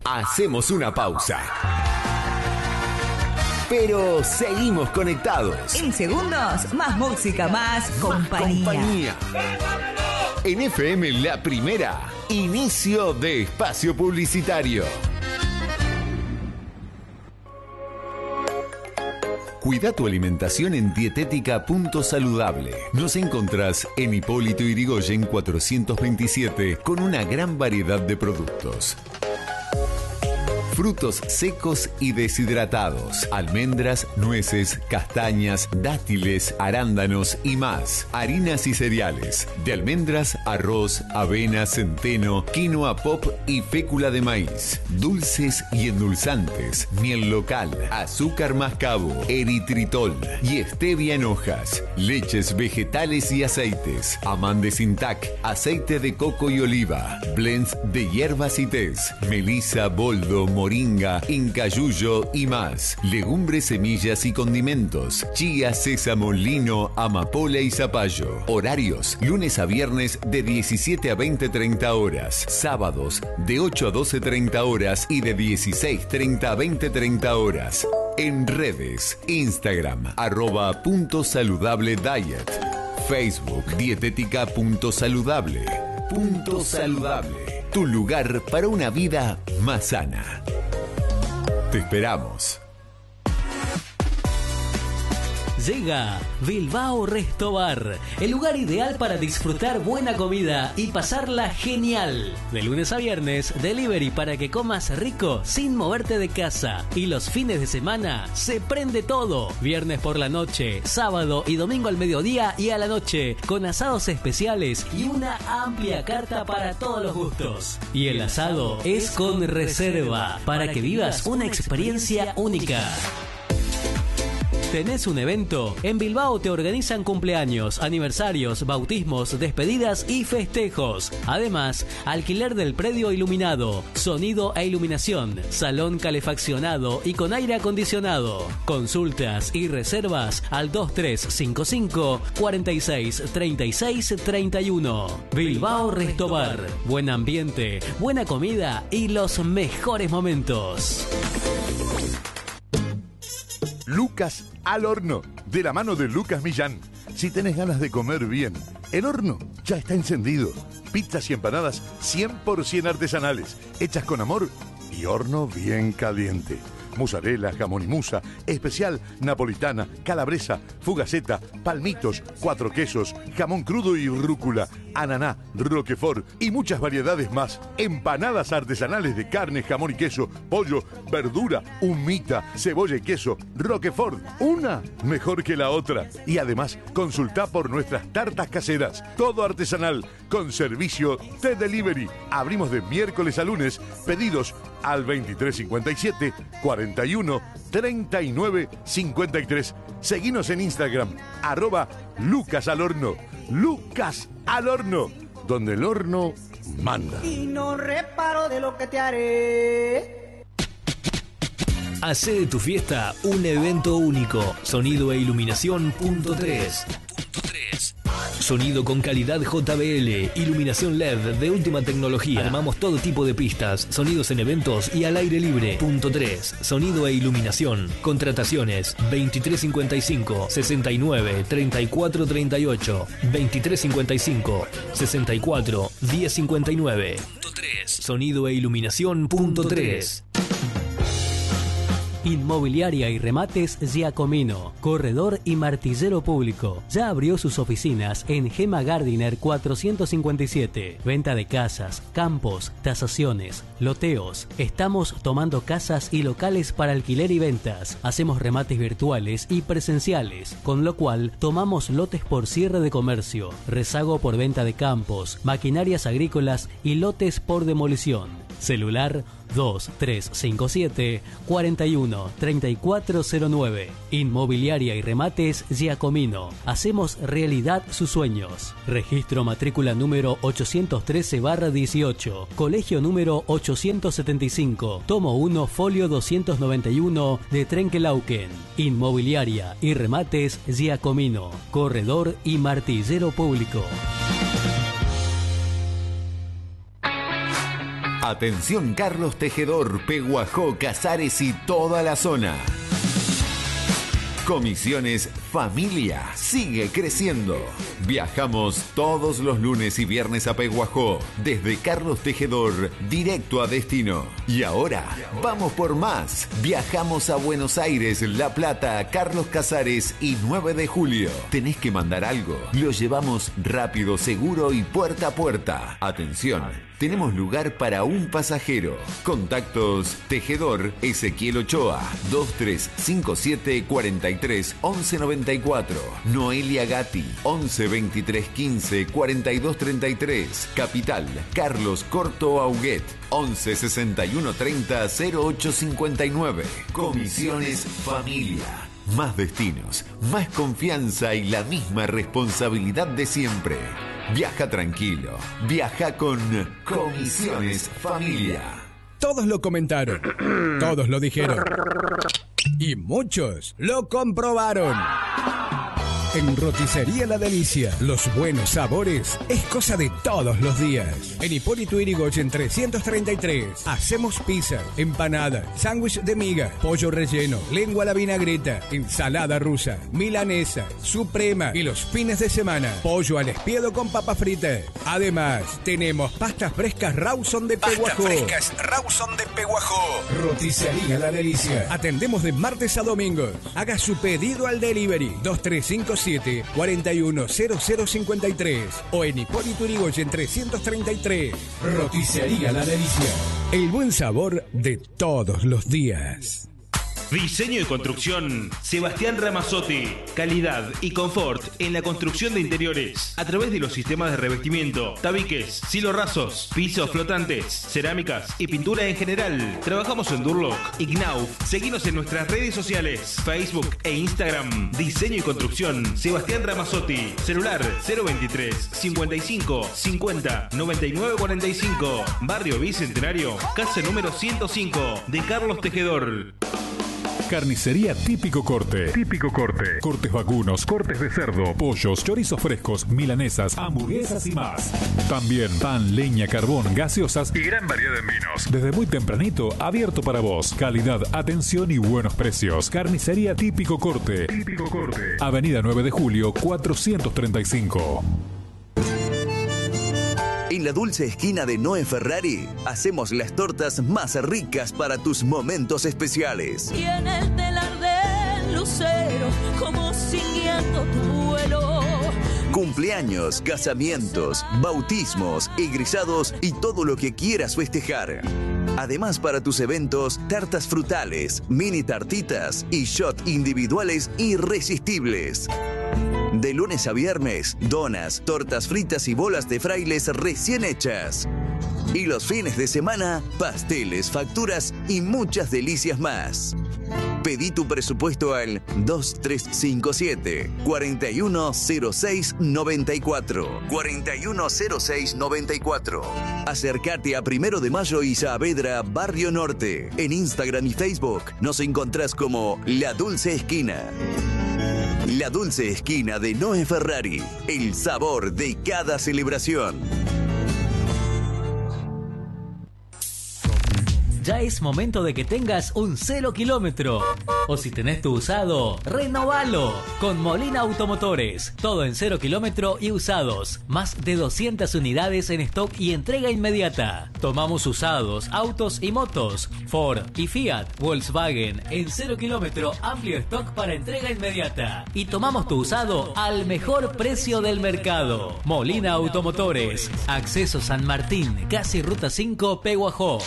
Hacemos una pausa. Pero seguimos conectados. En segundos, más música, más compañía. En FM La Primera, inicio de espacio publicitario. Cuida tu alimentación en Dietética.Saludable. Nos encontrás en Hipólito Yrigoyen 427 con una gran variedad de productos. Frutos secos y deshidratados, almendras, nueces, castañas, dátiles, arándanos y más. Harinas y cereales, de almendras, arroz, avena, centeno, quinoa pop y fécula de maíz. Dulces y endulzantes, miel local, azúcar mascabo, eritritol y stevia en hojas. Leches vegetales y aceites, amandes intac, aceite de coco y oliva, blends de hierbas y tés, melisa, boldo, moringa, incayuyo y más. Legumbres, semillas y condimentos. Chía, sésamo, lino, amapola y zapallo. Horarios: lunes a viernes de 17 a 20:30 horas. Sábados de 8 a 12:30 horas y de 16:30 a 20:30 horas. En redes: Instagram @.saludable-diet, Facebook Dietética.Saludable. Punto Saludable, tu lugar para una vida más sana. Te esperamos. Llega Bilbao Resto Bar, el lugar ideal para disfrutar buena comida y pasarla genial. De lunes a viernes, delivery para que comas rico sin moverte de casa. Y los fines de semana se prende todo. Viernes por la noche, sábado y domingo al mediodía y a la noche, con asados especiales y una amplia carta para todos los gustos. Y el asado es con reserva, para que vivas una experiencia única. ¿Tenés un evento? En Bilbao te organizan cumpleaños, aniversarios, bautismos, despedidas y festejos. Además, alquiler del predio iluminado, sonido e iluminación, salón calefaccionado y con aire acondicionado. Consultas y reservas al 2355 46 36 31. Bilbao Resto Bar. Buen ambiente, buena comida y los mejores momentos. Lucas al horno, de la mano de Lucas Millán. Si tenés ganas de comer bien, el horno ya está encendido. Pizzas y empanadas 100% artesanales, hechas con amor y horno bien caliente. Mozzarella, jamón y musa, especial napolitana, calabresa, fugaceta, palmitos, 4 quesos, jamón crudo y rúcula, ananá, roquefort y muchas variedades más. Empanadas artesanales de carne, jamón y queso, pollo, verdura, humita, cebolla y queso, roquefort, una mejor que la otra. Y además, consultá por nuestras tartas caseras, todo artesanal, con servicio de delivery. Abrimos de miércoles a lunes, pedidos al 2357 41 39 53. Seguinos en Instagram, @LucasAlHorno. Lucas al horno, donde el horno manda. Y no reparo de lo que te haré. Hacé de tu fiesta un evento único. Sonido e iluminación .3. Sonido con calidad JBL, iluminación LED de última tecnología. Armamos todo tipo de pistas, sonidos en eventos y al aire libre. .3. Sonido e iluminación. Contrataciones 2355 69 34 38 2355 64 1059. .3. Sonido e iluminación .3. Inmobiliaria y Remates Giacomino, corredor y martillero público. Ya abrió sus oficinas en Gema Gardiner 457. Venta de casas, campos, tasaciones, loteos. Estamos tomando casas y locales para alquiler y ventas. Hacemos remates virtuales y presenciales, con lo cual tomamos lotes por cierre de comercio, rezago por venta de campos, maquinarias agrícolas y lotes por demolición. Celular 2357 41 3409. Inmobiliaria y Remates Giacomino. Hacemos realidad sus sueños. Registro matrícula número 813/18. Colegio número 875. Tomo 1, folio 291 de Trenkelauken. Inmobiliaria y Remates Giacomino. Corredor y martillero público. Atención Carlos Tejedor, Peguajó, Casares y toda la zona. Comisiones Familia sigue creciendo. Viajamos todos los lunes y viernes a Peguajó, desde Carlos Tejedor, directo a destino. Y ahora, vamos por más. Viajamos a Buenos Aires, La Plata, Carlos Casares y 9 de julio. Tenés que mandar algo. Lo llevamos rápido, seguro y puerta a puerta. Atención. Tenemos lugar para un pasajero. Contactos Tejedor Ezequiel Ochoa 2357 43 11 94. Noelia Gatti 11 23 15 42 33. Capital Carlos Corto Auguet 11 61 30 08 59. Comisiones Familia. Más destinos, más confianza y la misma responsabilidad de siempre. Viaja tranquilo. Viaja con Comisiones Familia. Todos lo comentaron. Todos lo dijeron. Y muchos lo comprobaron. En Roticería La Delicia, los buenos sabores es cosa de todos los días. En Hipólito Yrigoyen 333, hacemos pizza, empanadas, sándwich de miga, pollo relleno, lengua a la vinagreta, ensalada rusa, milanesa, suprema y los fines de semana, pollo al espiedo con papas fritas. Además, tenemos pastas frescas Rawson de Peguajó. Roticería La Delicia. Atendemos de martes a domingos. Haga su pedido al delivery 2357 410053 o en Hipólito Yrigoyen 333. Roticería La Delicia. El buen sabor de todos los días. Diseño y construcción Sebastián Ramazzotti. Calidad y confort en la construcción de interiores a través de los sistemas de revestimiento, tabiques, silos rasos, pisos flotantes, cerámicas y pintura en general. Trabajamos en Durlock y Knauf. Seguinos en nuestras redes sociales, Facebook e Instagram. Diseño y construcción Sebastián Ramazzotti. Celular 023 55 50 99 45. Barrio Bicentenario, casa número 105 de Carlos Tejedor. Carnicería Típico Corte. Típico Corte. Cortes vacunos, cortes de cerdo, pollos, chorizos frescos, milanesas, hamburguesas y más. También pan, leña, carbón, gaseosas y gran variedad en vinos. Desde muy tempranito, abierto para vos. Calidad, atención y buenos precios. Carnicería Típico Corte. Típico Corte. Avenida 9 de Julio, 435. En la dulce esquina de Noe Ferrari, hacemos las tortas más ricas para tus momentos especiales. Y en el telar del lucero, como siguiendo tu vuelo. Cumpleaños, casamientos, bautismos, egresados y todo lo que quieras festejar. Además, para tus eventos, tartas frutales, mini tartitas y shot individuales irresistibles. De lunes a viernes, donas, tortas fritas y bolas de frailes recién hechas. Y los fines de semana, pasteles, facturas y muchas delicias más. Pedí tu presupuesto al 2357 410694. 410694. Acércate a 1 de Mayo y Saavedra, Barrio Norte. En Instagram y Facebook nos encontrás como La Dulce Esquina. La Dulce Esquina de Noe Ferrari. El sabor de cada celebración. Ya es momento de que tengas un 0 kilómetro. O si tenés tu usado, renovalo. Con Molina Automotores. Todo en 0 kilómetro y usados. Más de 200 unidades en stock y entrega inmediata. Tomamos usados, autos y motos. Ford y Fiat, Volkswagen. En 0 kilómetro, amplio stock para entrega inmediata. Y tomamos tu usado al mejor precio del mercado. Molina Automotores. Acceso San Martín, casi Ruta 5, Peguajó.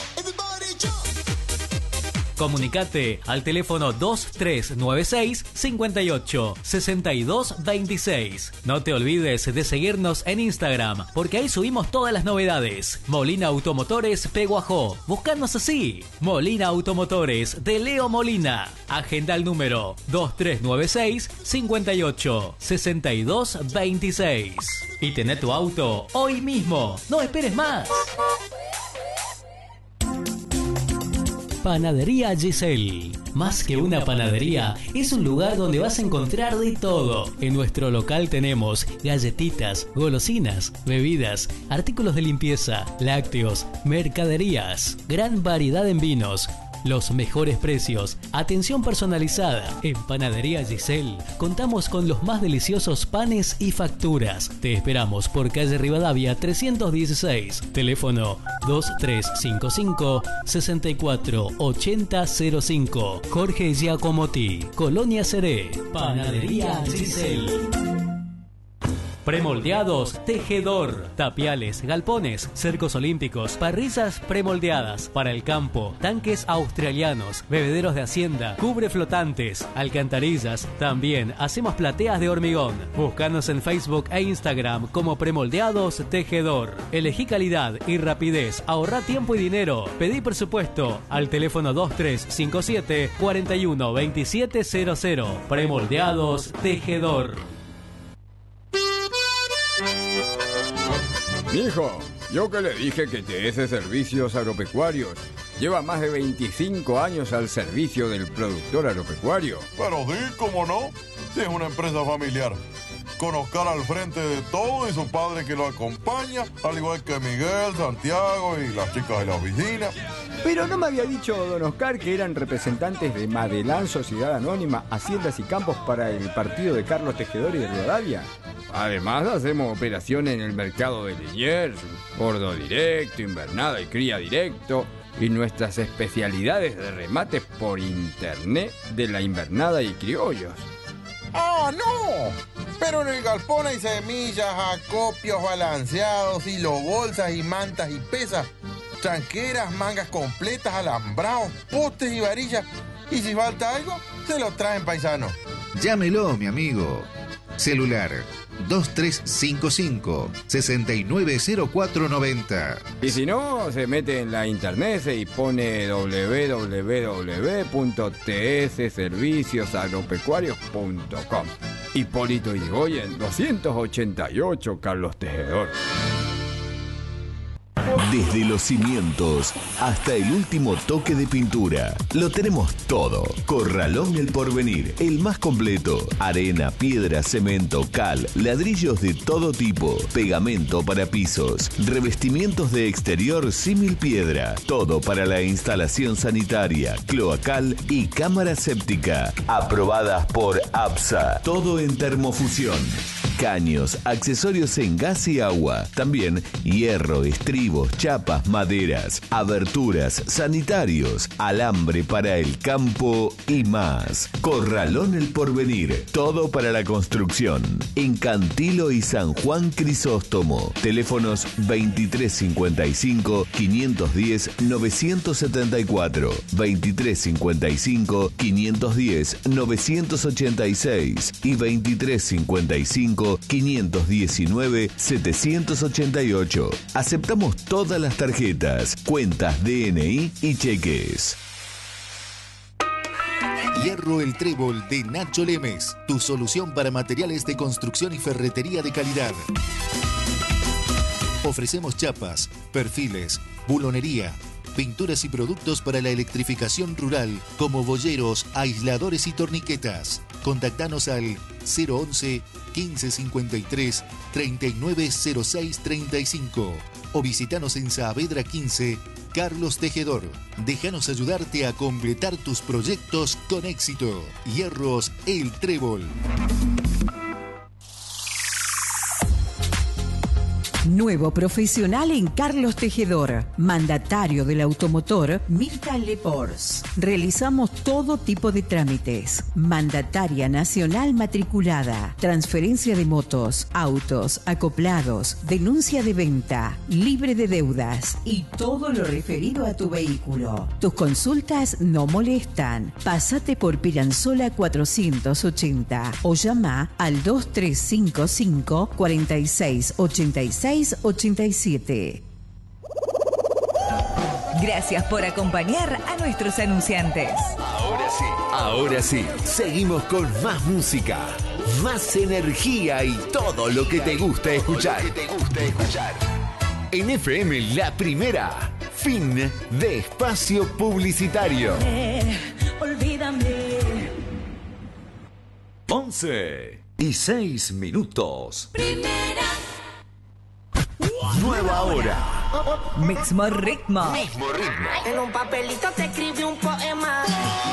Comunicate al teléfono 2396 58 62 26. No te olvides de seguirnos en Instagram, porque ahí subimos todas las novedades. Molina Automotores Peguajó. Buscanos así. Molina Automotores de Leo Molina. Agenda el número 2396 58 62 26. Y tené tu auto hoy mismo. No esperes más. Panadería Giselle. Más que una panadería, es un lugar donde vas a encontrar de todo. En nuestro local tenemos galletitas, golosinas, bebidas, artículos de limpieza, lácteos, mercaderías, gran variedad en vinos, los mejores precios, atención personalizada. En Panadería Giselle contamos con los más deliciosos panes y facturas. Te esperamos por calle Rivadavia 316, teléfono 2355 64 8005. Jorge Giacomotti, Colonia Seré. Panadería Giselle. Premoldeados Tejedor. Tapiales, galpones, cercos olímpicos, parrillas premoldeadas para el campo, tanques australianos, bebederos de hacienda, cubre flotantes, alcantarillas. También hacemos plateas de hormigón. Búscanos en Facebook e Instagram como Premoldeados Tejedor. Elegí calidad y rapidez. Ahorrá tiempo y dinero. Pedí presupuesto al teléfono 2357 41 2700. Premoldeados Tejedor. Mijo, yo que le dije que TS Servicios Agropecuarios lleva más de 25 años al servicio del productor agropecuario. Pero di, cómo no, si es una empresa familiar. Con Oscar al frente de todo y su padre que lo acompaña, al igual que Miguel, Santiago y las chicas de la oficina. Pero no me había dicho don Oscar que eran representantes de Madelán Sociedad Anónima, Haciendas y Campos para el partido de Carlos Tejedor y de Rivadavia. Además hacemos operaciones en el mercado de Liniers, bordo directo, invernada y cría directo, y nuestras especialidades de remates por internet de la invernada y criollos. ¡Ah, no! Pero en el galpón hay semillas, acopios balanceados, hilo bolsas y mantas y pesas, tranqueras, mangas completas, alambrados, postes y varillas. Y si falta algo, se lo traen paisano. Llámelo, mi amigo. Celular 2355 690490. Y si no, se mete en la internet y pone www.tsserviciosagropecuarios.com. Hipólito Yrigoyen 288, Carlos Tejedor. Desde los cimientos hasta el último toque de pintura, lo tenemos todo. Corralón El Porvenir, el más completo. Arena, piedra, cemento, cal, ladrillos de todo tipo, pegamento para pisos, revestimientos de exterior símil piedra. Todo para la instalación sanitaria, cloacal y cámara séptica. Aprobadas por APSA. Todo en termofusión. Caños, accesorios en gas y agua. También hierro, estribos, chapas, maderas, aberturas, sanitarios, alambre para el campo y más. Corralón El Porvenir. Todo para la construcción. En Cantilo y San Juan Crisóstomo. Teléfonos 2355 510 974, 2355 510 986 y 2355 519 788. Aceptamos todas las tarjetas, cuentas, DNI y cheques. Hierro El Trébol de Nacho Lemes, tu solución para materiales de construcción y ferretería de calidad. Ofrecemos chapas, perfiles, bulonería, pinturas y productos para la electrificación rural, como boyeros, aisladores y torniquetas. Contactanos al 011 1553 390635 o visitanos en Saavedra 15, Carlos Tejedor. Déjanos ayudarte a completar tus proyectos con éxito. Hierros El Trébol. Nuevo profesional en Carlos Tejedor, mandatario del automotor Mirta Lepors. Realizamos todo tipo de trámites. Mandataria nacional matriculada, transferencia de motos, autos, acoplados, denuncia de venta, libre de deudas y todo lo referido a tu vehículo. Tus consultas no molestan. Pásate por Piranzola 480 o llama al 2355 4686 87. Gracias por acompañar a nuestros anunciantes. Ahora sí, seguimos con más música, más energía y todo lo que te gusta escuchar. En FM La Primera, fin de espacio publicitario. Olvida también. 11:06. Primera. Nueva hora. Mismo ritmo. En un papelito te escribí un poema.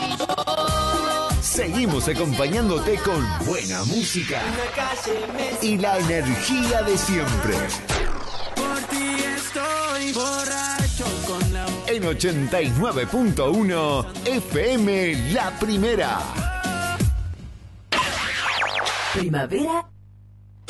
Seguimos acompañándote con buena música y la energía de siempre. Por ti estoy borracho con la... En 89.1 FM La Primera. Primavera